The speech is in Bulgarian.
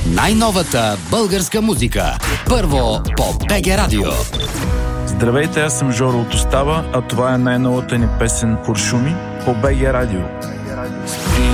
Най-новата българска музика. Първо по БГ Радио. Здравейте, аз съм Жоро от Остава, а това е най-новата ни песен "Куршуми" по БГ Радио.